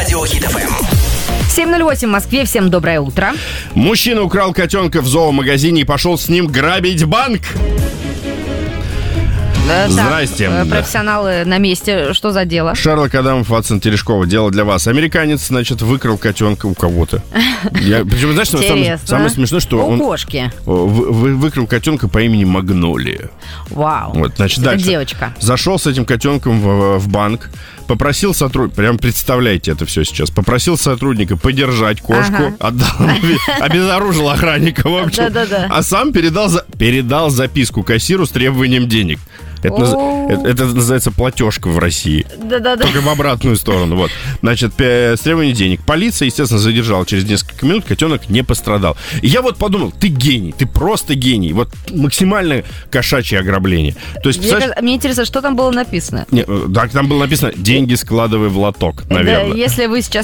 Радио Хит ФМ. 7:08 в Москве. Всем доброе утро. Мужчина украл котенка в зоомагазине и пошел с ним грабить банк. Здрасте. Профессионалы на месте. Что за дело? Шерлок Адамов, Ватсон Терешкова. Дело для вас. Американец, значит, выкрал котенка у кого-то. Причем, знаешь, что самое смешное, что у он кошки. выкрал котенка по имени Магнолия. Вау. Вот, значит, это дальше. Девочка. Зашел с этим котенком в банк. Попросил сотрудника, прям представляете это все сейчас, попросил сотрудника подержать кошку, обезоружил охранника, в общем, а сам передал записку кассиру с требованием денег. Это называется платежка в России. Только в обратную сторону. Вот. Значит, с требованием денег. Полиция, естественно, задержала. Через несколько минут котенок не пострадал. И я вот подумал, ты гений, ты просто гений. Вот максимально кошачье ограбление. То есть, мне интересно, что там было написано? Так, там было написано «деньги складывай в лоток», наверное. Да, если вы сейчас